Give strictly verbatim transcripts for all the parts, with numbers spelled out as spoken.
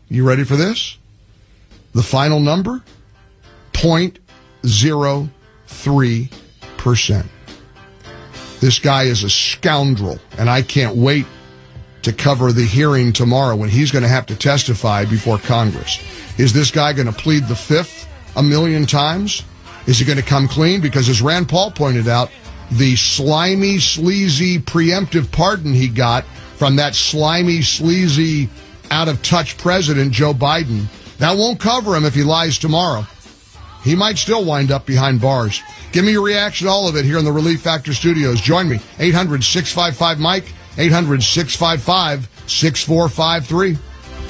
You ready for this? The final number? zero point zero three percent. This guy is a scoundrel, and I can't wait to cover the hearing tomorrow when he's going to have to testify before Congress. Is this guy going to plead the fifth a million times? Is he going to come clean? Because as Rand Paul pointed out, the slimy, sleazy, preemptive pardon he got from that slimy, sleazy, out-of-touch president, Joe Biden, that won't cover him if he lies tomorrow. He might still wind up behind bars. Give me your reaction to all of it here in the Relief Factor Studios. Join me, eight hundred, six five five, Mike, eight hundred, six five five, six four five three.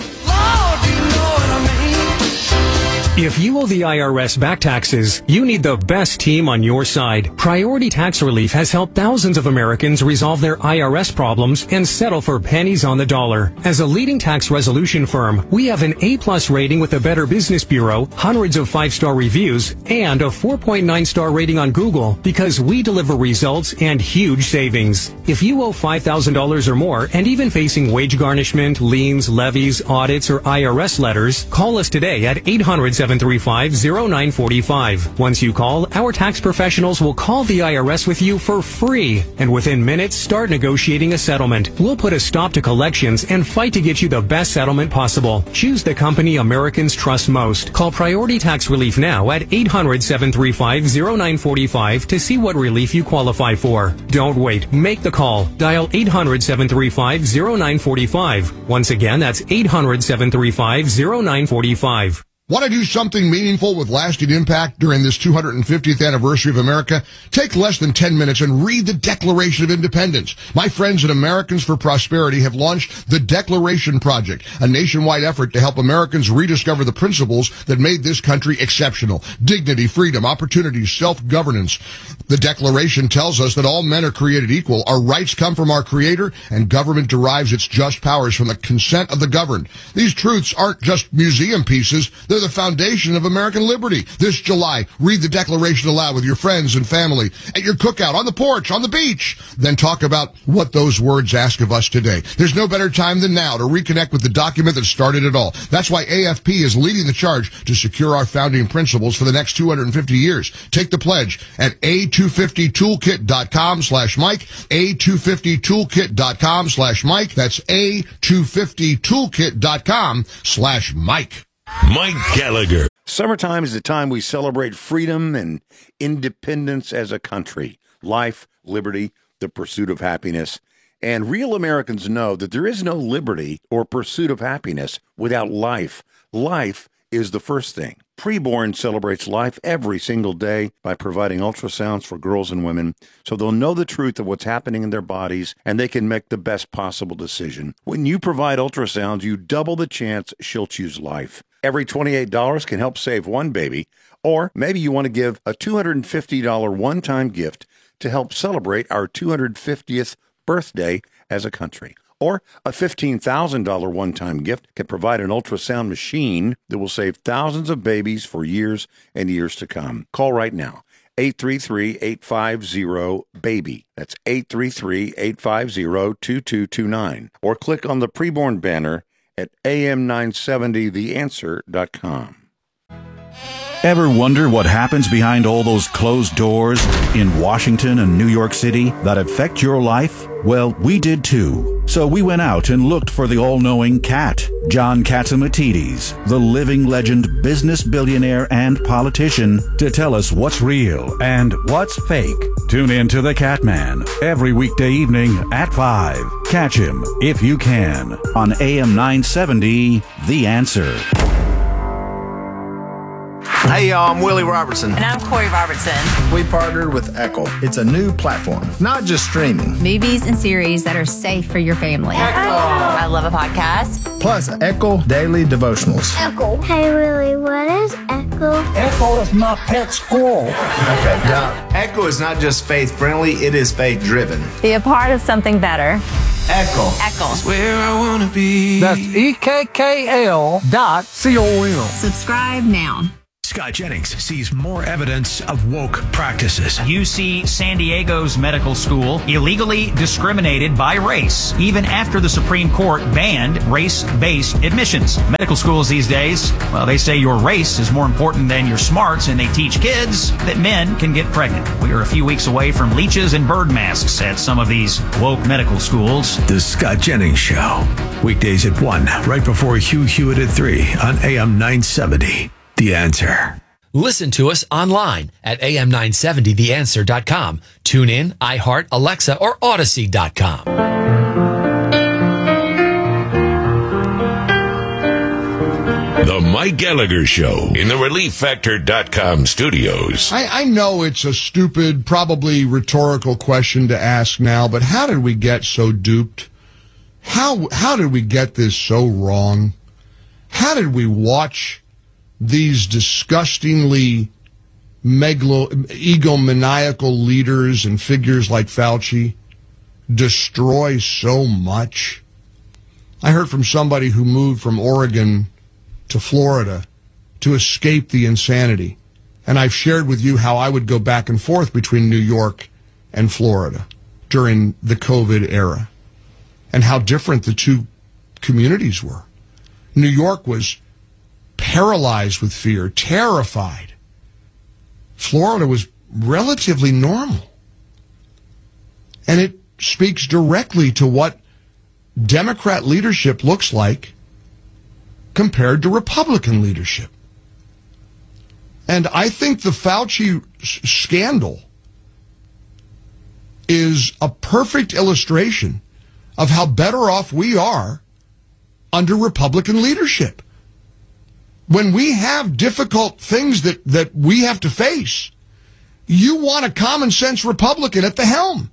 If you owe the I R S back taxes, you need the best team on your side. Priority Tax Relief has helped thousands of Americans resolve their I R S problems and settle for pennies on the dollar. As a leading tax resolution firm, we have an A-plus rating with the Better Business Bureau, hundreds of five-star reviews, and a four point nine star rating on Google because we deliver results and huge savings. If you owe five thousand dollars or more and even facing wage garnishment, liens, levies, audits, or I R S letters, call us today at eight hundred, seven three five, zero nine four five. Once you call, our tax professionals will call the I R S with you for free. And within minutes, start negotiating a settlement. We'll put a stop to collections and fight to get you the best settlement possible. Choose the company Americans trust most. Call Priority Tax Relief now at eight hundred, seven three five, zero nine four five to see what relief you qualify for. Don't wait. Make the call. Dial eight hundred, seven three five, zero nine four five. Once again, that's eight hundred, seven three five, zero nine four five. Want to do something meaningful with lasting impact during this two hundred fiftieth anniversary of America? Take less than ten minutes and read the Declaration of Independence. My friends at Americans for Prosperity have launched the Declaration Project, a nationwide effort to help Americans rediscover the principles that made this country exceptional. Dignity, freedom, opportunity, self-governance. The Declaration tells us that all men are created equal, our rights come from our Creator, and government derives its just powers from the consent of the governed. These truths aren't just museum pieces, they're the foundation of American liberty. This July, read the Declaration aloud with your friends and family, at your cookout, on the porch, on the beach. Then talk about what those words ask of us today. There's no better time than now to reconnect with the document that started it all. That's why A F P is leading the charge to secure our founding principles for the next two hundred fifty years. Take the pledge at A two fifty toolkit dot com slash Mike, A two fifty toolkit dot com slash Mike. That's A two fifty toolkit dot com slash Mike. Mike Gallagher. Summertime is the time we celebrate freedom and independence as a country. Life, liberty, the pursuit of happiness. And real Americans know that there is no liberty or pursuit of happiness without life. Life is the first thing. Preborn celebrates life every single day by providing ultrasounds for girls and women so they'll know the truth of what's happening in their bodies and they can make the best possible decision. When you provide ultrasounds, you double the chance she'll choose life. Every twenty-eight dollars can help save one baby, or maybe you want to give a two hundred fifty dollars one-time gift to help celebrate our two hundred fiftieth birthday as a country. Or a fifteen thousand dollars one-time gift can provide an ultrasound machine that will save thousands of babies for years and years to come. Call right now, eight three three, eight five zero, BABY. That's eight three three, eight five zero, two two two nine. Or click on the preborn banner at A M nine seventy the answer dot com. Ever wonder what happens behind all those closed doors in Washington and New York City that affect your life? Well, we did too. So we went out and looked for the all-knowing Cat, John Catsimatidis, the living legend, business billionaire, and politician, to tell us what's real and what's fake. Tune in to The Catman every weekday evening at five. Catch him, if you can, on A M nine seventy, The Answer. Hey y'all, I'm Willie Robertson. And I'm Corey Robertson. We partnered with Echo. It's a new platform, not just streaming. Movies and series that are safe for your family. Echo! I love a podcast. Plus, Echo Daily Devotionals. Echo. Hey Willie, what is Echo? Echo is my pet squirrel. Okay, now, Echo is not just faith-friendly, it is faith-driven. Be a part of something better. Echo. Echo. That's where I want to be. That's E K K L dot C O M. Subscribe now. Scott Jennings sees more evidence of woke practices. U C San Diego's medical school illegally discriminated by race, even after the Supreme Court banned race-based admissions. Medical schools these days, well, they say your race is more important than your smarts, and they teach kids that men can get pregnant. We are a few weeks away from leeches and bird masks at some of these woke medical schools. The Scott Jennings Show. Weekdays at one, right before Hugh Hewitt at three on A M nine seventy. The Answer. Listen to us online at A M nine seventy the answer dot com. Tune in, iHeart, Alexa, or Odyssey dot com. The Mike Gallagher Show in the relief factor dot com studios. I, I know it's a stupid, probably rhetorical question to ask now, but how did we get so duped? How how did we get this so wrong? How did we watch these disgustingly megalo, egomaniacal leaders and figures like Fauci destroy so much? I heard from somebody who moved from Oregon to Florida to escape the insanity. And I've shared with you how I would go back and forth between New York and Florida during the COVID era and how different the two communities were. New York was paralyzed with fear, terrified. Florida was relatively normal. And it speaks directly to what Democrat leadership looks like compared to Republican leadership. And I think the Fauci s- scandal is a perfect illustration of how better off we are under Republican leadership. When we have difficult things that, that we have to face, you want a common sense Republican at the helm.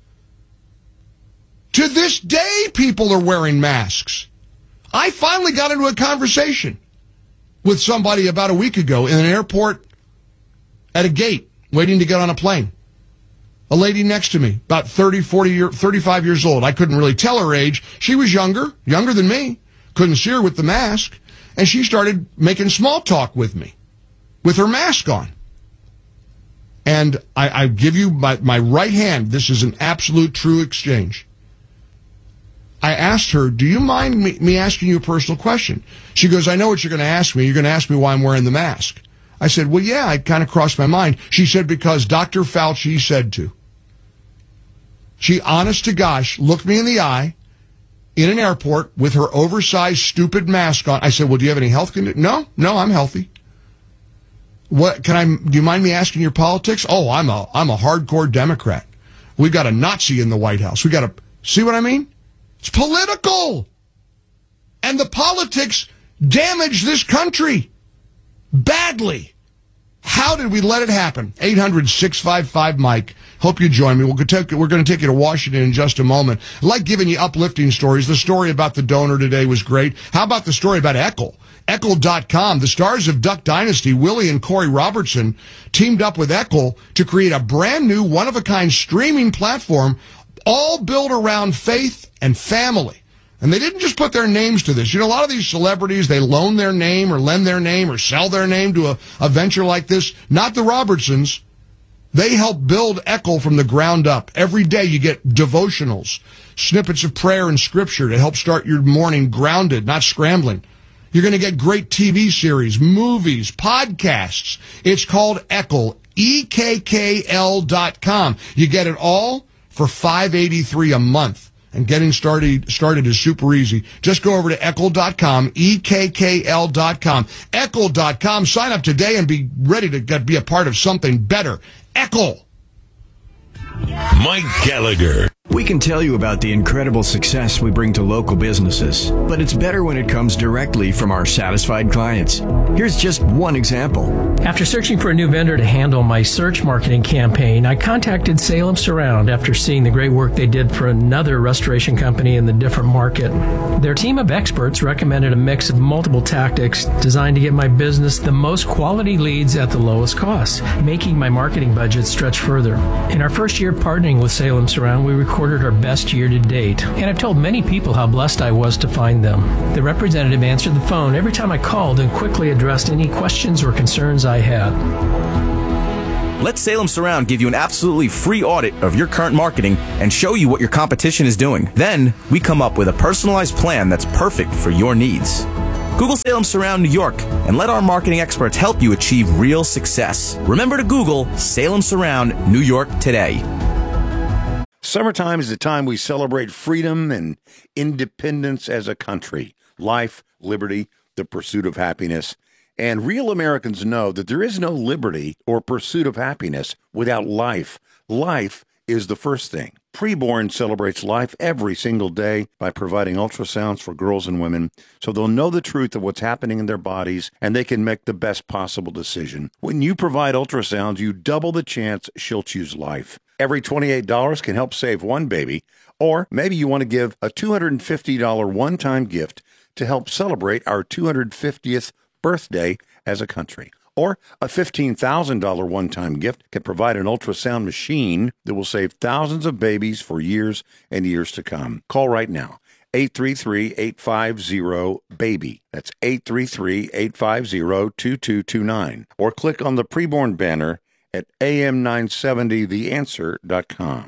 To this day, people are wearing masks. I finally got into a conversation with somebody about a week ago in an airport at a gate waiting to get on a plane. A lady next to me, about thirty, forty, year, thirty-five years old. I couldn't really tell her age. She was younger, younger than me. Couldn't see her with the mask. And she started making small talk with me with her mask on. And I, I give you my, my right hand. This is an absolute true exchange. I asked her, do you mind me, me asking you a personal question? She goes, I know what you're going to ask me. You're going to ask me why I'm wearing the mask. I said, well, yeah, it kind of crossed my mind. She said, because Doctor Fauci said to. She, honest to gosh, looked me in the eye in an airport with her oversized, stupid mask on. I said, well, do you have any health conditions? No, no, I'm healthy. What can I, do you mind me asking your politics? Oh, I'm a, I'm a hardcore Democrat. We got a Nazi in the White House. We got a, see what I mean? It's political. And the politics damage this country badly. How did we let it happen? eight hundred, six five five, Mike. Hope you join me. We'll take, we're going to take you to Washington in just a moment. I like giving you uplifting stories. The story about the donor today was great. How about the story about Eccl? Eccl dot com. The stars of Duck Dynasty, Willie and Corey Robertson, teamed up with Eccl to create a brand new, one-of-a-kind streaming platform all built around faith and family. And they didn't just put their names to this. You know, a lot of these celebrities, they loan their name or lend their name or sell their name to a, a venture like this. Not the Robertsons. They help build Eccl from the ground up. Every day you get devotionals, snippets of prayer and scripture to help start your morning grounded, not scrambling. You're going to get great T V series, movies, podcasts. It's called Eccl, E K K L dot com. You get it all for five dollars and eighty-three cents a month. And getting started started is super easy. Just go over to Eccl dot com, E K K L dot com. Eccl dot com. Sign up today and be ready to get, be a part of something better. Eccl. Mike Gallagher. We can tell you about the incredible success we bring to local businesses, but it's better when it comes directly from our satisfied clients. Here's just one example. After searching for a new vendor to handle my search marketing campaign, I contacted Salem Surround after seeing the great work they did for another restoration company in the different market. Their team of experts recommended a mix of multiple tactics designed to get my business the most quality leads at the lowest cost, making my marketing budget stretch further. In our first year partnering with Salem Surround, we recorded recorded our best year to date, and I've told many people how blessed I was to find them. The representative answered the phone every time I called and quickly addressed any questions or concerns I had. Let Salem Surround give you an absolutely free audit of your current marketing and show you what your competition is doing. Then, we come up with a personalized plan that's perfect for your needs. Google Salem Surround New York and let our marketing experts help you achieve real success. Remember to Google Salem Surround New York today. Summertime is the time we celebrate freedom and independence as a country. Life, liberty, the pursuit of happiness. And real Americans know that there is no liberty or pursuit of happiness without life. Life is the first thing. Preborn celebrates life every single day by providing ultrasounds for girls and women so they'll know the truth of what's happening in their bodies and they can make the best possible decision. When you provide ultrasounds, you double the chance she'll choose life. Every twenty-eight dollars can help save one baby, or maybe you want to give a two hundred fifty dollars one-time gift to help celebrate our two hundred fiftieth birthday as a country. Or a fifteen thousand dollars one-time gift can provide an ultrasound machine that will save thousands of babies for years and years to come. Call right now, eight three three, eight five zero, BABY. That's eight three three, eight five zero, two two two nine. Or click on the preborn banner at A M nine seventy the answer dot com.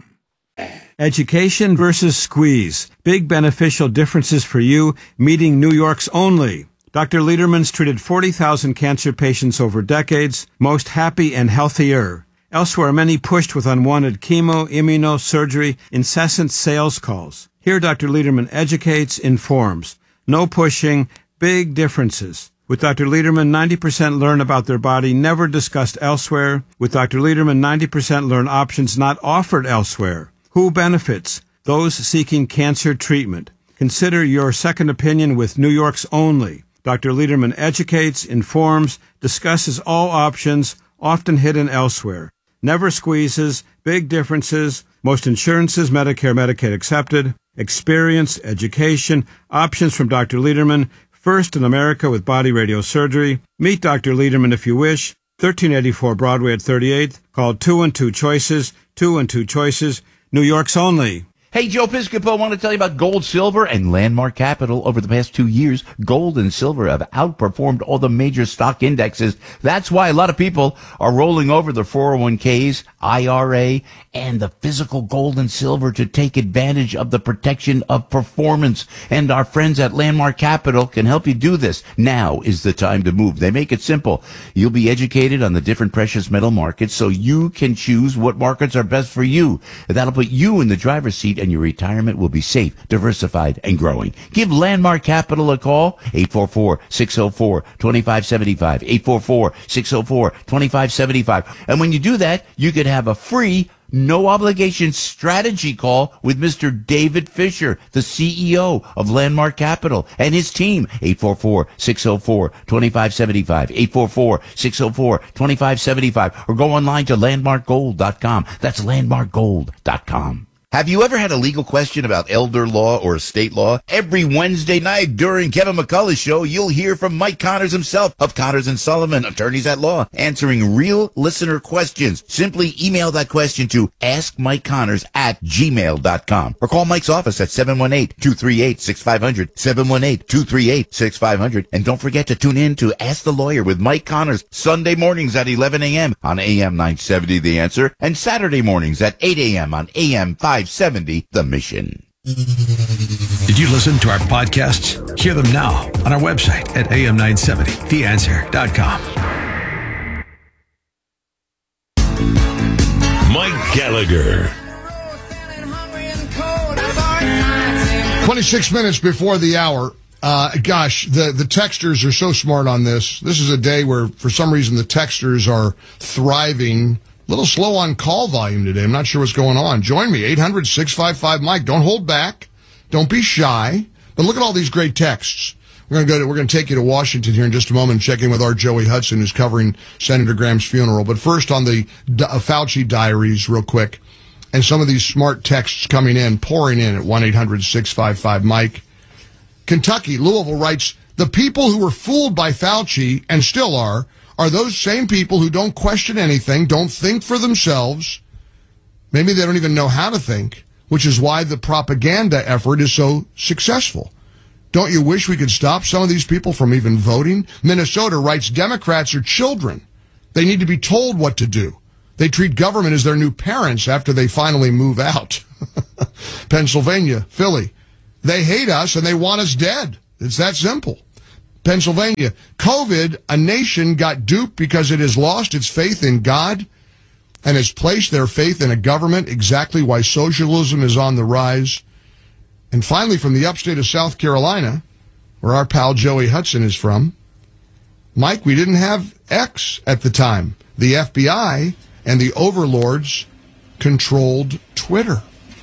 Education versus squeeze. Big beneficial differences for you, meeting New York's only. Doctor Lederman's treated forty thousand cancer patients over decades, most happy and healthier. Elsewhere, many pushed with unwanted chemo, immuno, surgery, incessant sales calls. Here, Doctor Lederman educates, informs. No pushing, big differences. With Doctor Lederman, ninety percent learn about their body never discussed elsewhere. With Doctor Lederman, ninety percent learn options not offered elsewhere. Who benefits? Those seeking cancer treatment. Consider your second opinion with New York's only. Doctor Lederman educates, informs, discusses all options, often hidden elsewhere. Never squeezes, big differences, most insurances, Medicare, Medicaid accepted, experience, education, options from Doctor Lederman, first in America with body radio surgery. Meet Doctor Lederman if you wish. thirteen eighty-four Broadway at thirty-eighth. Call two and two choices, two and two choices, New York's only. Hey, Joe Piscopo, I want to tell you about gold, silver, and Landmark Capital. Over the past two years, gold and silver have outperformed all the major stock indexes. That's why a lot of people are rolling over their four oh one k's, I R A, and the physical gold and silver to take advantage of the protection of performance. And our friends at Landmark Capital can help you do this. Now is the time to move. They make it simple. You'll be educated on the different precious metal markets so you can choose what markets are best for you. That'll put you in the driver's seat, and your retirement will be safe, diversified, and growing. Give Landmark Capital a call, eight four four, six oh four, two five seven five, eight four four, six oh four, two five seven five. And when you do that, you could have a free, no-obligation strategy call with Mister David Fisher, the C E O of Landmark Capital, and his team, eight four four, six oh four, two five seven five, eight four four, six oh four, two five seven five, or go online to landmark gold dot com. That's landmark gold dot com. Have you ever had a legal question about elder law or estate law? Every Wednesday night during Kevin McCullough's show, you'll hear from Mike Connors himself of Connors and Sullivan, attorneys at law, answering real listener questions. Simply email that question to ask mike connors at gmail dot com or call Mike's office at seven one eight, two three eight, six five zero zero, seven one eight, two three eight, six five zero zero. And don't forget to tune in to Ask the Lawyer with Mike Connors Sunday mornings at eleven a.m. on A M nine seventy The Answer and Saturday mornings at eight a.m. on A M five seventy The Mission. Did you listen to our podcasts? Hear them now on our website at A M nine seventy the answer dot com. Mike Gallagher. twenty-six minutes before the hour. Uh, gosh, the, the texters are so smart on this. This is a day where, for some reason, the texters are thriving. A little slow on call volume today. I'm not sure what's going on. Join me, eight hundred, six five five, Mike. Don't hold back. Don't be shy. But look at all these great texts. We're going to go to, we're going to take you to Washington here in just a moment and check in with our Joey Hudson, who's covering Senator Graham's funeral. But first on the uh, Fauci diaries real quick. And some of these smart texts coming in, pouring in at one eight hundred, six five five, Mike. Kentucky, Louisville writes, the people who were fooled by Fauci, and still are, are those same people who don't question anything, don't think for themselves. Maybe they don't even know how to think. which is why the propaganda effort is so successful. Don't you wish we could stop some of these people from even voting? Minnesota writes Democrats are children. They need to be told what to do. They treat government as their new parents after they finally move out. Pennsylvania, Philly. They hate us and they want us dead. It's that simple. Pennsylvania, COVID, a nation got duped because it has lost its faith in God and has placed their faith in a government, exactly why socialism is on the rise. And finally, from the upstate of South Carolina, where our pal Joey Hudson is from, Mike, we didn't have X at the time. The F B I and the overlords controlled Twitter.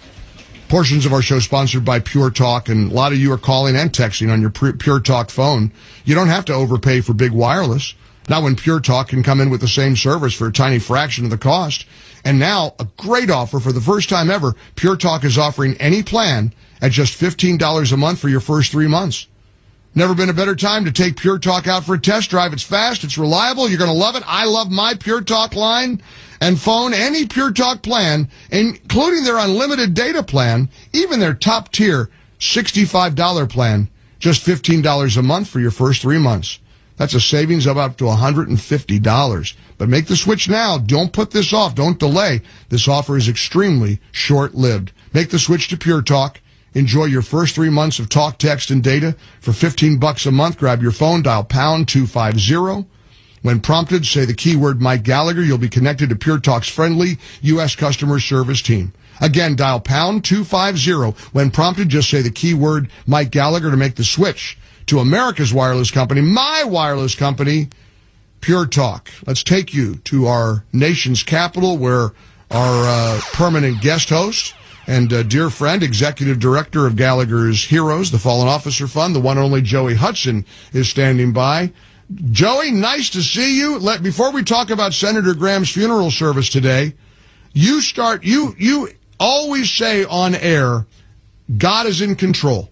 Portions of our show sponsored by Pure Talk, and a lot of you are calling and texting on your Pure Talk phone. You don't have to overpay for big wireless. Not when Pure Talk can come in with the same service for a tiny fraction of the cost. And now, a great offer for the first time ever, Pure Talk is offering any plan at just fifteen dollars a month for your first three months. Never been a better time to take Pure Talk out for a test drive. It's fast, it's reliable, you're going to love it. I love my Pure Talk line and phone. Any Pure Talk plan, including their unlimited data plan, even their top tier sixty-five dollars plan, just fifteen dollars a month for your first three months. That's a savings of up to one hundred fifty dollars. But make the switch now. Don't put this off. Don't delay. This offer is extremely short-lived. Make the switch to Pure Talk. Enjoy your first three months of talk, text, and data for fifteen bucks a month. Grab your phone, dial pound two fifty. When prompted, say the keyword Mike Gallagher. You'll be connected to Pure Talk's friendly U S customer service team. Again, dial pound two fifty. When prompted, just say the keyword Mike Gallagher to make the switch to America's wireless company, my wireless company, Pure Talk. Let's take you to our nation's capital, where our uh, permanent guest host and uh, dear friend, executive director of Gallagher's Heroes, the Fallen Officer Fund, the one and only Joey Hudson, is standing by. Joey, nice to see you. Let, before we talk about Senator Graham's funeral service today, you start, you, you always say on air, God is in control.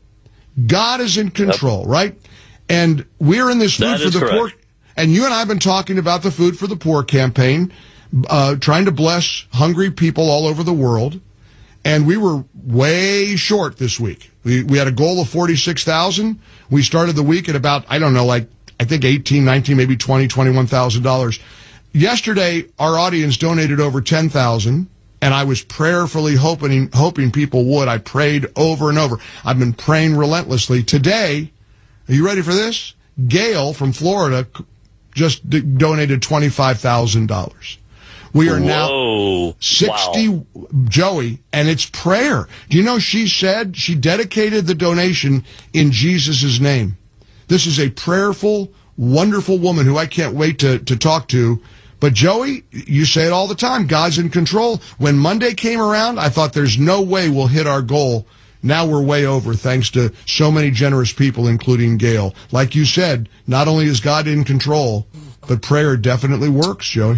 God is in control, yep. Right? And we're in this Food that for the correct. Poor, and you and I have been talking about the Food for the Poor campaign, uh, trying to bless hungry people all over the world. And we were way short this week. We we had a goal of forty-six thousand. We started the week at about, I don't know, like, I think eighteen, nineteen, maybe twenty, twenty-one thousand dollars. Yesterday, our audience donated over ten thousand, and I was prayerfully hoping hoping people would. I prayed over and over. I've been praying relentlessly. Today, are you ready for this? Gail from Florida just d- donated twenty-five thousand dollars. We are now Whoa. sixty, wow. Joey, and it's prayer. Do you know she said she dedicated the donation in Jesus' name? This is a prayerful, wonderful woman who I can't wait to, to talk to. But Joey, you say it all the time, God's in control. When Monday came around, I thought there's no way we'll hit our goal. Now we're way over, thanks to so many generous people, including Gail. Like you said, not only is God in control, but prayer definitely works, Joey.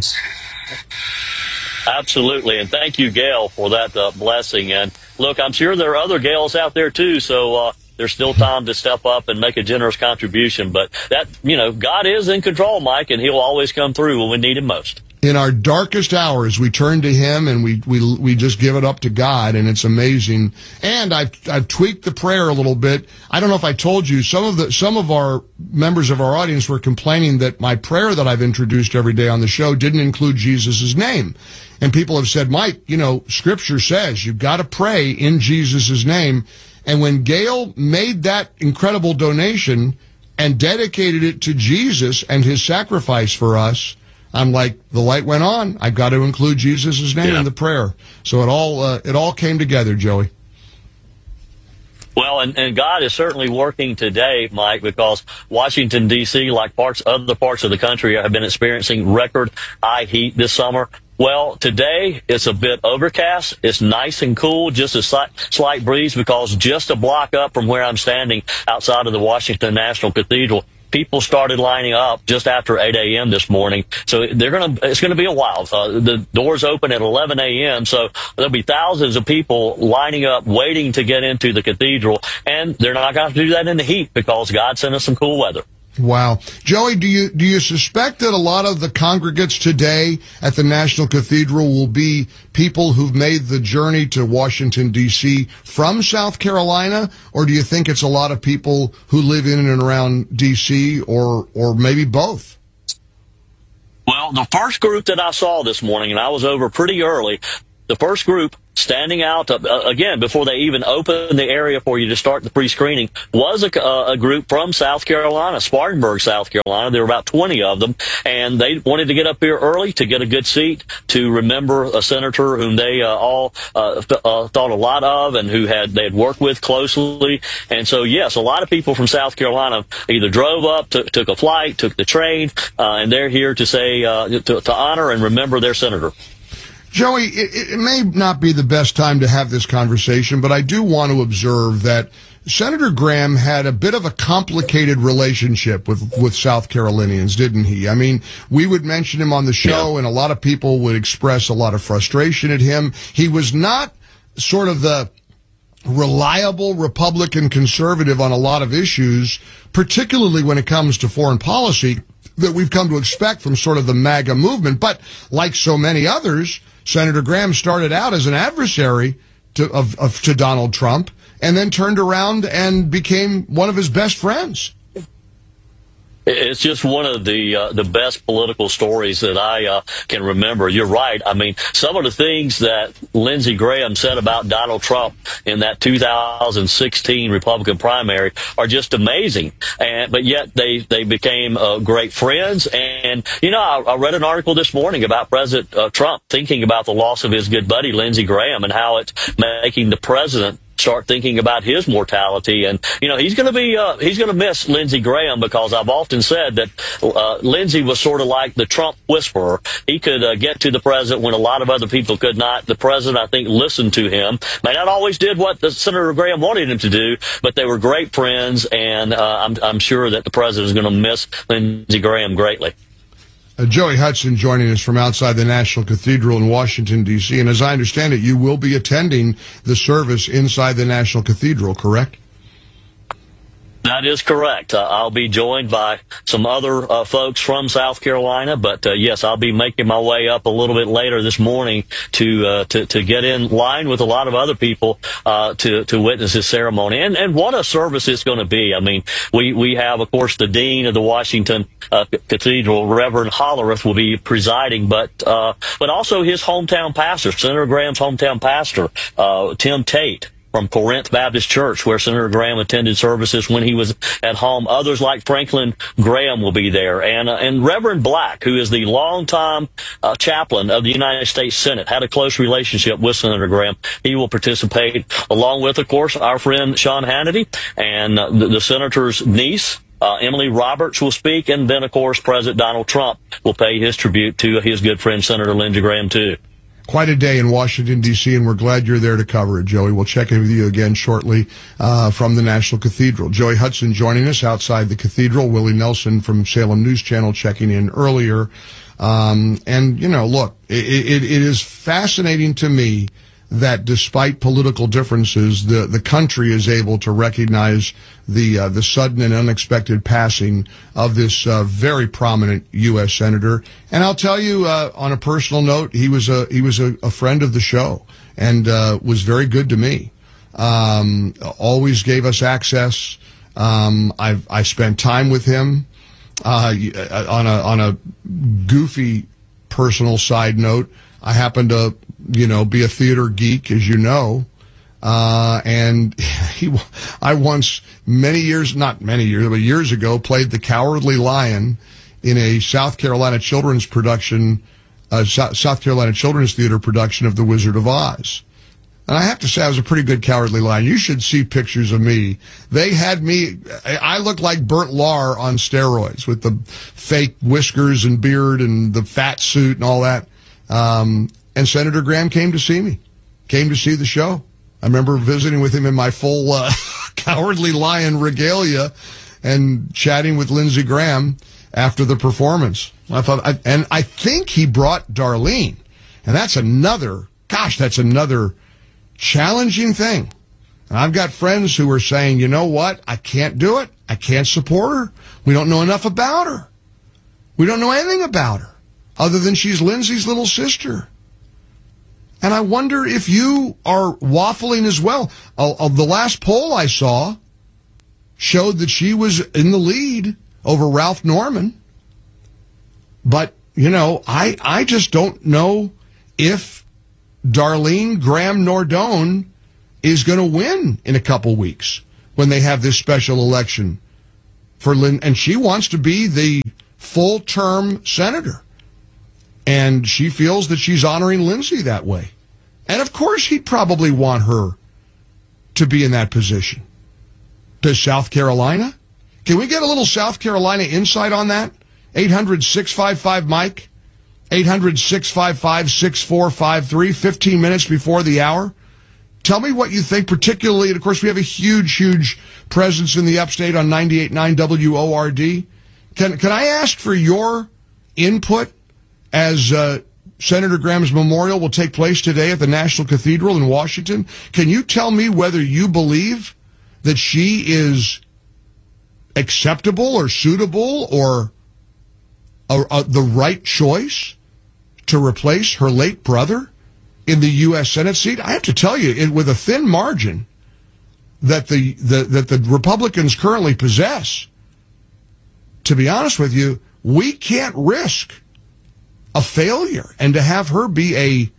Absolutely, and thank you, Gail, for that uh, blessing. And look, I'm sure there are other Gails out there too, so uh, there's still time to step up and make a generous contribution. But that, you know, God is in control, Mike, and He'll always come through when we need Him most. In our darkest hours, we turn to Him and we we we just give it up to God, and it's amazing. And I've I've tweaked the prayer a little bit. I don't know if I told you, some of the some of our members of our audience were complaining that my prayer that I've introduced every day on the show didn't include Jesus' name. And people have said, Mike, you know, Scripture says you've got to pray in Jesus' name. And when Gail made that incredible donation and dedicated it to Jesus and His sacrifice for us, I'm like, the light went on. I've got to include Jesus' name yeah. in the prayer. So it all uh, it all came together, Joey. Well, and, and God is certainly working today, Mike, because Washington, D C, like parts other parts of the country, have been experiencing record high heat this summer. Well, today it's a bit overcast. It's nice and cool, just a slight, slight breeze, because just a block up from where I'm standing outside of the Washington National Cathedral, people started lining up just after eight a.m. this morning. So they're gonna, it's going to be a while. Uh, the doors open at eleven a.m., so there'll be thousands of people lining up, waiting to get into the cathedral. And they're not going to do that in the heat because God sent us some cool weather. Wow. Joey, do you do you suspect that a lot of the congregates today at the National Cathedral will be people who've made the journey to Washington, D C from South Carolina? Or do you think it's a lot of people who live in and around D C or or maybe both? Well, the first group that I saw this morning, and I was over pretty early, the first group standing out, uh, again, before they even opened the area for you to start the pre-screening, was a, uh, a group from South Carolina, Spartanburg, South Carolina. There were about twenty of them, and they wanted to get up here early to get a good seat, to remember a senator whom they uh, all uh, th- uh, thought a lot of and who had they had worked with closely. And so, yes, a lot of people from South Carolina either drove up, took, took a flight, took the train, uh, and they're here to say, uh, to, to honor and remember their senator. Joey, it, it may not be the best time to have this conversation, but I do want to observe that Senator Graham had a bit of a complicated relationship with, with South Carolinians, didn't he? I mean, we would mention him on the show, yeah. and a lot of people would express a lot of frustration at him. He was not sort of the reliable Republican conservative on a lot of issues, particularly when it comes to foreign policy, that we've come to expect from sort of the MAGA movement. But like so many others, Senator Graham started out as an adversary to, of, of, to Donald Trump and then turned around and became one of his best friends. It's just one of the uh, the best political stories that I uh, can remember. You're right. I mean, some of the things that Lindsey Graham said about Donald Trump in that two thousand sixteen Republican primary are just amazing. And but yet they they became uh, great friends. And you know, I, I read an article this morning about President uh, Trump thinking about the loss of his good buddy Lindsey Graham and how it's making the president start thinking about his mortality. And, you know, he's going to be, uh, he's going to miss Lindsey Graham, because I've often said that uh, Lindsey was sort of like the Trump whisperer. He could uh, get to the president when a lot of other people could not. The president, I think, listened to him. May not always did what the Senator Graham wanted him to do, but they were great friends, and uh, I'm, I'm sure that the president is going to miss Lindsey Graham greatly. Uh, Joey Hudson joining us from outside the National Cathedral in Washington, D C And as I understand it, you will be attending the service inside the National Cathedral, correct? That is correct. Uh, I'll be joined by some other uh, folks from South Carolina, but uh, yes, I'll be making my way up a little bit later this morning to uh, to, to get in line with a lot of other people uh, to to witness this ceremony. And and what a service it's going to be. I mean, we we have, of course, the dean of the Washington uh, Cathedral, Reverend Hollerith, will be presiding, but uh, but also his hometown pastor, Senator Graham's hometown pastor, uh, Tim Tate, from Corinth Baptist Church, where Senator Graham attended services when he was at home. Others like Franklin Graham will be there. And uh, and Reverend Black, who is the longtime uh, chaplain of the United States Senate, had a close relationship with Senator Graham. He will participate, along with, of course, our friend Sean Hannity, and uh, the, the senator's niece, Uh, Emily Roberts, will speak. And then, of course, President Donald Trump will pay his tribute to his good friend, Senator Lindsey Graham, too. Quite a day in Washington, D C, and we're glad you're there to cover it, Joey. We'll check in with you again shortly uh, from the National Cathedral. Joey Hudson joining us outside the cathedral. Willie Nelson from Salem News Channel checking in earlier. Um, and, you know, look, it, it, it is fascinating to me that despite political differences, the, the country is able to recognize the uh, the sudden and unexpected passing of this uh, very prominent U S senator. And I'll tell you, uh, on a personal note, he was a he was a, a friend of the show and uh, was very good to me. Um, always gave us access. Um, I've I spent time with him. Uh, on a on a goofy personal side note, I happen to, you know, be a theater geek, as you know, uh, and he, I once, many years, not many years, but years ago, played the Cowardly Lion in a South Carolina children's production, uh, South Carolina Children's Theater production of The Wizard of Oz. And I have to say, I was a pretty good Cowardly Lion. You should see pictures of me. They had me, I looked like Burt Lahr on steroids with the fake whiskers and beard and the fat suit and all that. Um, and Senator Graham came to see me, came to see the show. I remember visiting with him in my full uh, Cowardly Lion regalia and chatting with Lindsey Graham after the performance. I thought, I, and I think he brought Darlene. And that's another, gosh, that's another challenging thing. And I've got friends who are saying, you know what? I can't do it. I can't support her. We don't know enough about her. We don't know anything about her other than she's Lindsay's little sister. And I wonder if you are waffling as well. Uh, uh, the last poll I saw showed that she was in the lead over Ralph Norman. But, you know, I, I just don't know if Darlene Graham Nordone is going to win in a couple weeks when they have this special election for Lynn. And she wants to be the full-term senator. And she feels that she's honoring Lindsay that way. And, of course, he'd probably want her to be in that position. Does South Carolina? Can we get a little South Carolina insight on that? eight hundred, six five five, Mike. eight hundred, six five five, six four five three. fifteen minutes before the hour. Tell me what you think, particularly, and, of course, we have a huge, huge presence in the upstate on ninety-eight point nine W O R D. Can, can I ask for your input as uh, Senator Graham's memorial will take place today at the National Cathedral in Washington? Can you tell me whether you believe that she is acceptable or suitable or a, a, the right choice to replace her late brother in the U S Senate seat? I have to tell you, it, with a thin margin that the, the that the Republicans currently possess, to be honest with you, we can't risk a failure. And to have her be a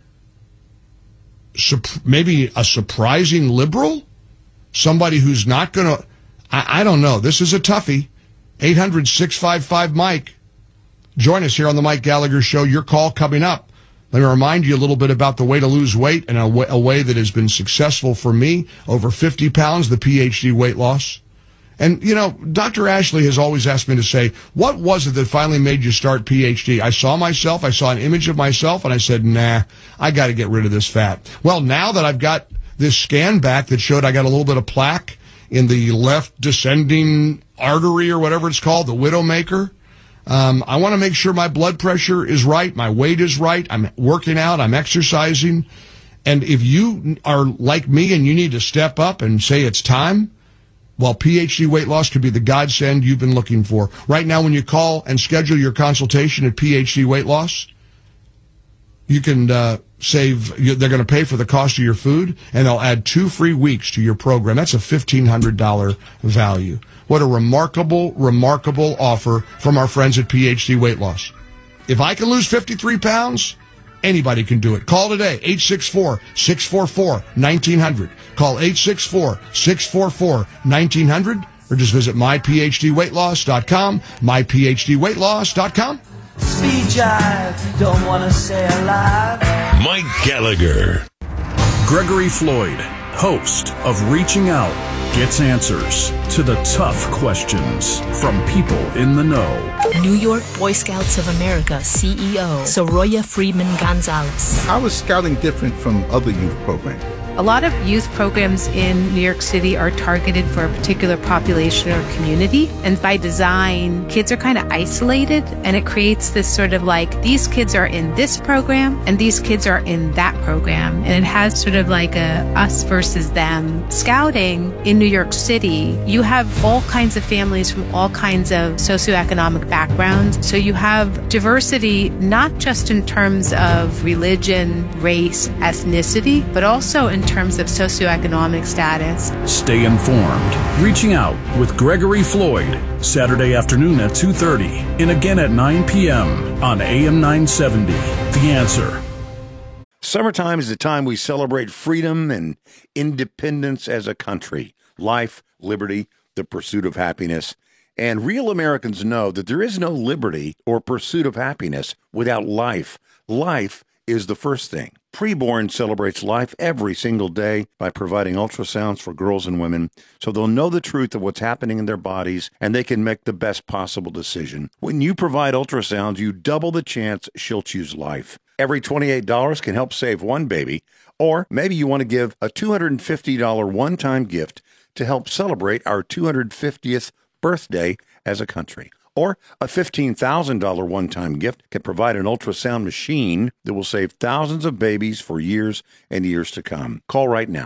maybe a surprising liberal, somebody who's not going to, I, I don't know. This is a toughie. eight hundred, six five five, Mike. Join us here on the Mike Gallagher Show. Your call coming up. Let me remind you a little bit about the way to lose weight and a way, a way that has been successful for me. Over fifty pounds, the P H D weight loss. And, you know, Doctor Ashley has always asked me to say, what was it that finally made you start P H D? I saw myself, I saw an image of myself, and I said, nah, I got to get rid of this fat. Well, now that I've got this scan back that showed I got a little bit of plaque in the left descending artery or whatever it's called, the widowmaker, um, I want to make sure my blood pressure is right, my weight is right, I'm working out, I'm exercising. And if you are like me and you need to step up and say it's time, well, P H D weight loss could be the godsend you've been looking for. Right now, when you call and schedule your consultation at P H D Weight Loss, you can uh, save, they're going to pay for the cost of your food, and they'll add two free weeks to your program. That's a fifteen hundred dollars value. What a remarkable, remarkable offer from our friends at P H D Weight Loss. If I can lose fifty-three pounds, anybody can do it. Call today, eight six four, six four four, one nine zero zero. Call eight six four, six four four, one nine zero zero, or just visit my p h d weight loss dot com, my p h d weight loss dot com. Speed jive, don't want to say alive. Mike Gallagher. Gregory Floyd, host of Reaching Out, gets answers to the tough questions from people in the know. New York Boy Scouts of America C E O Soroya Freeman Gonzalez. How is scouting different from other youth programs? A lot of youth programs in New York City are targeted for a particular population or community. And by design, kids are kind of isolated, and it creates this sort of like, these kids are in this program and these kids are in that program. And it has sort of like a us versus them. Scouting in New York City, you have all kinds of families from all kinds of socioeconomic backgrounds. So you have diversity, not just in terms of religion, race, ethnicity, but also in terms of socioeconomic status. Stay informed. Reaching Out with Gregory Floyd, Saturday afternoon at two thirty and again at nine p.m. on A M nine seventy. The Answer. Summertime is the time we celebrate freedom and independence as a country. Life, liberty, the pursuit of happiness. And real Americans know that there is no liberty or pursuit of happiness without life. Life is the first thing. Preborn celebrates life every single day by providing ultrasounds for girls and women so they'll know the truth of what's happening in their bodies and they can make the best possible decision. When you provide ultrasounds, you double the chance she'll choose life. Every twenty-eight dollars can help save one baby, or maybe you want to give a two hundred fifty dollars one-time gift to help celebrate our two hundred fiftieth birthday as a country. Or a fifteen thousand dollars one-time gift can provide an ultrasound machine that will save thousands of babies for years and years to come. Call right now,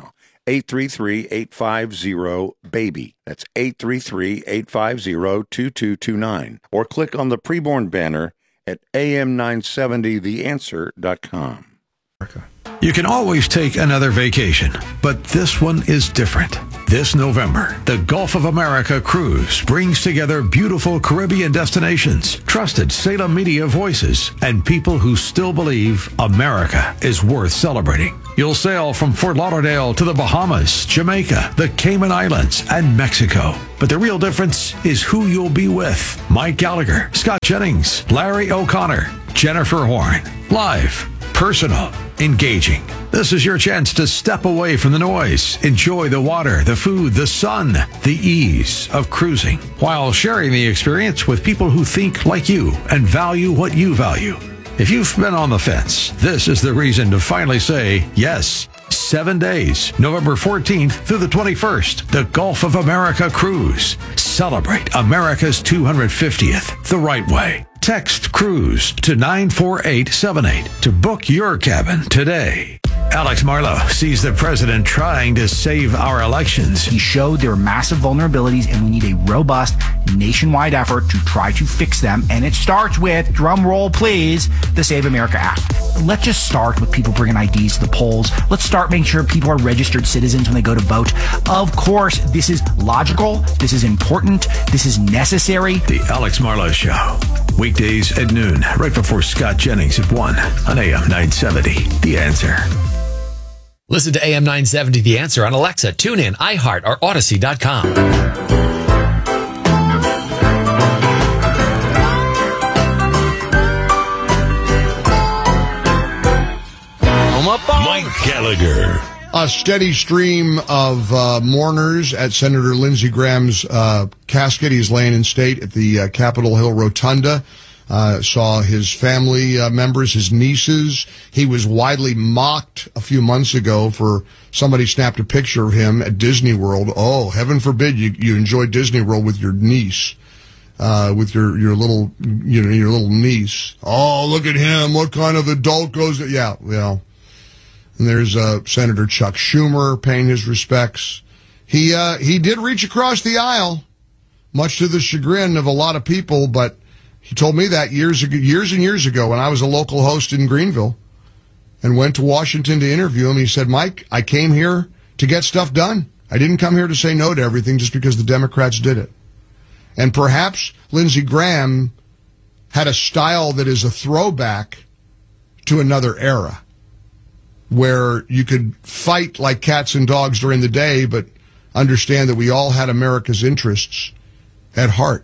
eight three three, eight five zero, BABY. That's eight three three, eight five zero, two two two nine. Or click on the preborn banner at A M nine seventy the answer dot com. You can always take another vacation, but this one is different. This November, the Gulf of America Cruise brings together beautiful Caribbean destinations, trusted Salem media voices, and people who still believe America is worth celebrating. You'll sail from Fort Lauderdale to the Bahamas, Jamaica, the Cayman Islands, and Mexico. But the real difference is who you'll be with. Mike Gallagher, Scott Jennings, Larry O'Connor, Jennifer Horn. Live, personal, engaging. This is your chance to step away from the noise, enjoy the water, the food, the sun, the ease of cruising, while sharing the experience with people who think like you and value what you value. If you've been on the fence, this is the reason to finally say yes. Seven days, November fourteenth through the twenty-first, the Gulf of America Cruise. Celebrate America's two hundred fiftieth the right way. Text CRUISE to nine four eight seven eight to book your cabin today. Alex Marlow sees the president trying to save our elections. He showed there are massive vulnerabilities and we need a robust nationwide effort to try to fix them. And it starts with, drum roll please, the Save America Act. Let's just start with people bringing I Ds to the polls. Let's start making sure people are registered citizens when they go to vote. Of course, this is logical. This is important. This is necessary. The Alex Marlow Show. Weekdays at noon, right before Scott Jennings at one on A M nine seventy. The Answer. Listen to A M nine seventy The Answer on Alexa, TuneIn, iHeart, or Odyssey dot com. Mike Gallagher. A steady stream of uh, mourners at Senator Lindsey Graham's uh, casket. He's laying in state at the uh, Capitol Hill Rotunda. Uh, saw his family uh, members, his nieces. He was widely mocked a few months ago for somebody snapped a picture of him at Disney World. Oh, heaven forbid you, you enjoy Disney World with your niece, uh, with your, your little, you know, your little niece. Oh, look at him. What kind of adult goes to, yeah, well. And there's uh, Senator Chuck Schumer paying his respects. He uh, he did reach across the aisle, much to the chagrin of a lot of people, but he told me that years ago, years and years ago when I was a local host in Greenville and went to Washington to interview him. He said, Mike, I came here to get stuff done. I didn't come here to say no to everything just because the Democrats did it. And perhaps Lindsey Graham had a style that is a throwback to another era, where you could fight like cats and dogs during the day, but understand that we all had America's interests at heart.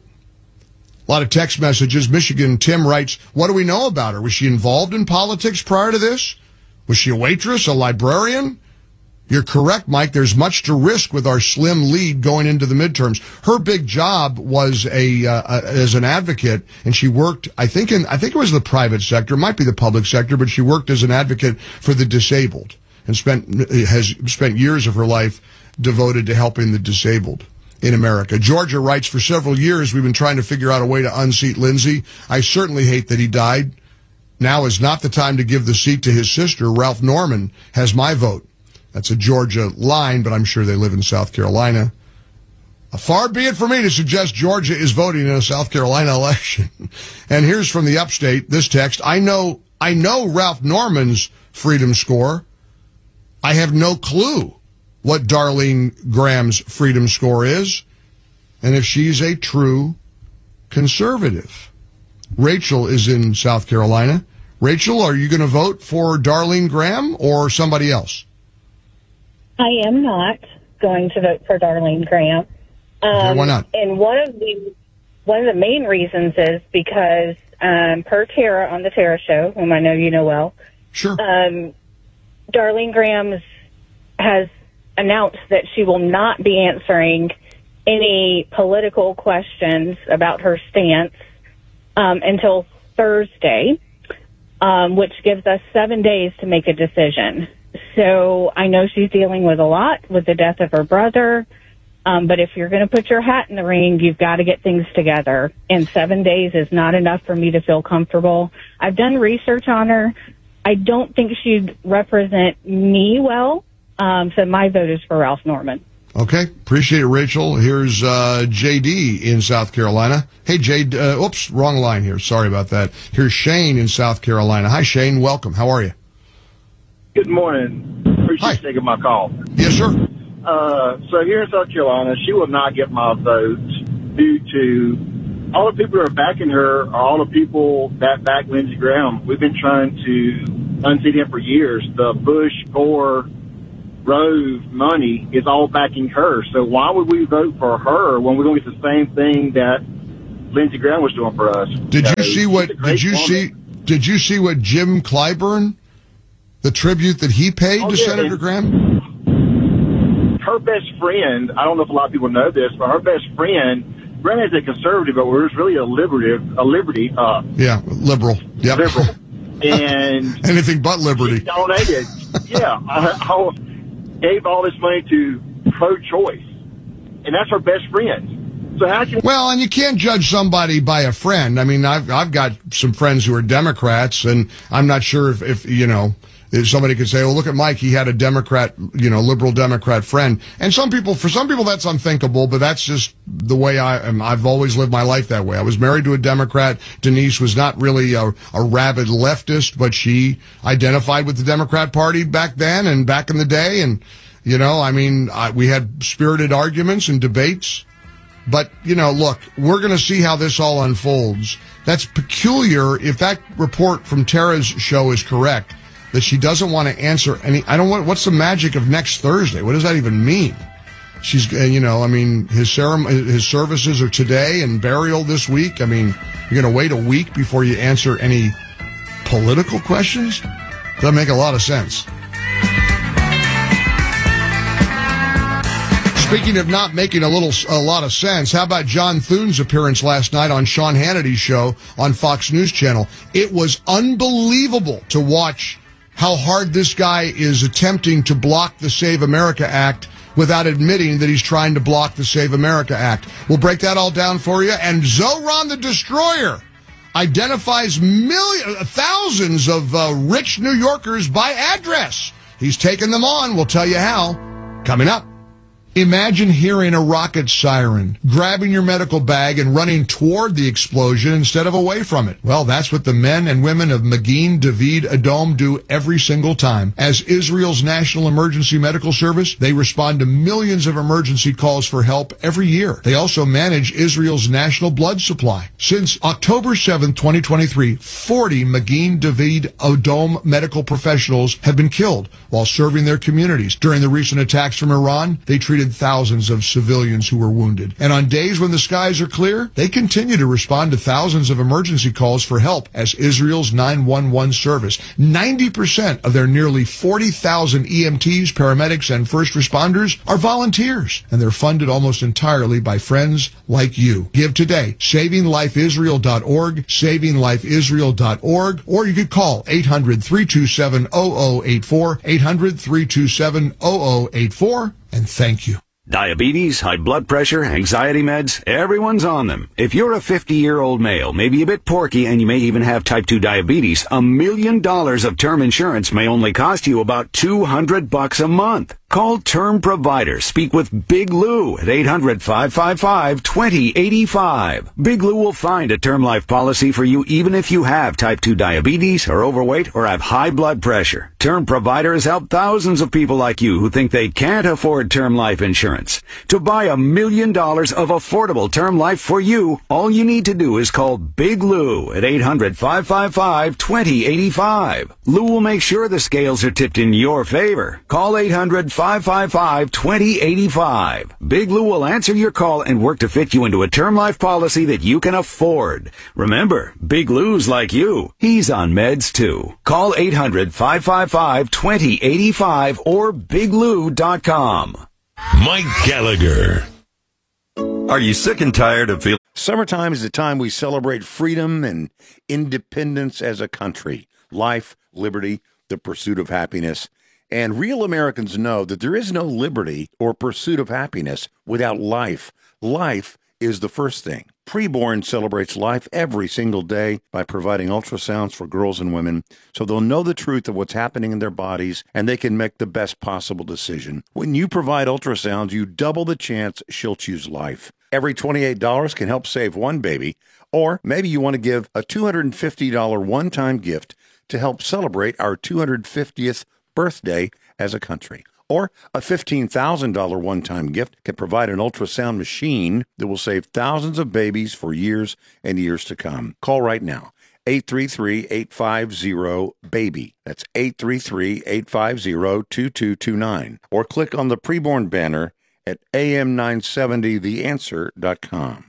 A lot of text messages. Michigan Tim writes, what do we know about her? Was she involved in politics prior to this? Was she a waitress, a librarian? You're correct, Mike. There's much to risk with our slim lead going into the midterms. Her big job was a, uh, as an advocate, and she worked, I think in, I think it was the private sector, it might be the public sector, but she worked as an advocate for the disabled and spent, has spent years of her life devoted to helping the disabled in America. Georgia writes, for several years, we've been trying to figure out a way to unseat Lindsey. I certainly hate that he died. Now is not the time to give the seat to his sister. Ralph Norman has my vote. That's a Georgia line, but I'm sure they live in South Carolina. Far be it for me to suggest Georgia is voting in a South Carolina election. And here's from the upstate, this text. I know, I know Ralph Norman's freedom score. I have no clue what Darlene Graham's freedom score is, and if she's a true conservative. Rachel is in South Carolina. Rachel, are you going to vote for Darlene Graham or somebody else? I am not going to vote for Darlene Graham. Um, okay, why not? And one of the one of the main reasons is because um, per Tara on the Tara Show, whom I know you know well, sure, um, Darlene Graham has announced that she will not be answering any political questions about her stance um, until Thursday, um, which gives us seven days to make a decision. So I know she's dealing with a lot with the death of her brother, um, but if you're going to put your hat in the ring, you've got to get things together. And seven days is not enough for me to feel comfortable. I've done research on her. I don't think she'd represent me well Um, so my vote is for Ralph Norman. Okay. Appreciate it, Rachel. Here's uh, J D in South Carolina. Hey, Jade. Uh, oops, wrong line here. Sorry about that. Here's Shane in South Carolina. Hi, Shane. Welcome. How are you? Good morning. Appreciate you taking my call. Yes, sir. Uh, so here in South Carolina, she will not get my vote due to all the people who are backing her are all the people that back Lindsey Graham. We've been trying to unseat him for years. The Bush, Gore, Rove money is all backing her. So why would we vote for her when we're going to get the same thing that Lindsey Graham was doing for us? Did So you see what? she's a great Did you woman. see? Did you see what Jim Clyburn, the tribute that he paid Oh, to yeah, Senator and- Graham? Her best friend, I don't know if a lot of people know this, but her best friend, Grant is a conservative, but was really a liberty, a liberty, uh, Yeah, liberal. Yep. liberal. And anything but liberty. She donated. yeah, I, I gave all this money to pro-choice, and that's her best friend. So how can Well, and you can't judge somebody by a friend. I mean, I've I've got some friends who are Democrats, and I'm not sure if, if you know, if somebody could say, "Well, look at Mike. He had a Democrat, you know, liberal Democrat friend." And some people, for some people, that's unthinkable. But that's just the way I am. I've always lived my life that way. I was married to a Democrat. Denise was not really a, a rabid leftist, but she identified with the Democrat Party back then and back in the day. And you know, I mean, I, we had spirited arguments and debates. But, you know, look, we're going to see how this all unfolds. That's peculiar if that report from Tara's show is correct, that she doesn't want to answer any. I don't want, what's the magic of next Thursday? What does that even mean? She's, uh, you know, I mean, his ceremony, his services are today and burial this week. I mean, you're going to wait a week before you answer any political questions? Doesn't make a lot of sense. Speaking of not making a little, a lot of sense, how about John Thune's appearance last night on Sean Hannity's show on Fox News Channel? It was unbelievable to watch how hard this guy is attempting to block the Save America Act without admitting that he's trying to block the Save America Act. We'll break that all down for you. And Zoran the Destroyer identifies millions, thousands of uh, rich New Yorkers by address. He's taken them on. We'll tell you how. Coming up. Imagine hearing a rocket siren, grabbing your medical bag and running toward the explosion instead of away from it. Well, that's what the men and women of Magin David Adom do every single time. As Israel's National Emergency Medical Service, they respond to millions of emergency calls for help every year. They also manage Israel's national blood supply. Since October seventh, twenty twenty-three, forty Magin David Adom medical professionals have been killed while serving their communities. During the recent attacks from Iran, they treated thousands of civilians who were wounded. And on days when the skies are clear, they continue to respond to thousands of emergency calls for help as Israel's nine one one service. ninety percent of their nearly forty thousand E M Ts, paramedics, and first responders are volunteers, and they're funded almost entirely by friends like you. Give today. saving life israel dot org, saving life israel dot org, or you could call eight hundred, three two seven, zero zero eight four, eight hundred, three two seven, zero zero eight four, and thank you. Diabetes, high blood pressure, anxiety meds, everyone's on them. If you're a fifty-year-old male, maybe a bit porky, and you may even have type two diabetes, a million dollars of term insurance may only cost you about two hundred bucks a month. Call Term Provider. Speak with Big Lou at eight hundred, five five five, two zero eight five. Big Lou will find a term life policy for you even if you have type two diabetes, are overweight, or have high blood pressure. Term Provider has helped thousands of people like you who think they can't afford term life insurance. To buy a million dollars of affordable term life for you, all you need to do is call Big Lou at eight hundred, five five five, two zero eight five. Lou will make sure the scales are tipped in your favor. Call eight hundred, five five five, two zero eight five. Big Lou will answer your call and work to fit you into a term life policy that you can afford. Remember, Big Lou's like you. He's on meds too. Call eight hundred, five five five, two zero eight five or big lou dot com. Mike Gallagher. Are you sick and tired of feeling? Summertime is the time we celebrate freedom and independence as a country. Life, liberty, the pursuit of happiness. And real Americans know that there is no liberty or pursuit of happiness without life. Life is the first thing. Preborn celebrates life every single day by providing ultrasounds for girls and women so they'll know the truth of what's happening in their bodies and they can make the best possible decision. When you provide ultrasounds, you double the chance she'll choose life. Every twenty-eight dollars can help save one baby, or maybe you want to give a two hundred fifty dollars one-time gift to help celebrate our two hundred fiftieth birthday as a country. Or a fifteen thousand dollars one-time gift can provide an ultrasound machine that will save thousands of babies for years and years to come. Call right now, eight three three, eight five zero, BABY. That's eight three three, eight five zero, two two two nine. Or click on the Preborn banner at A M nine seventy the answer dot com.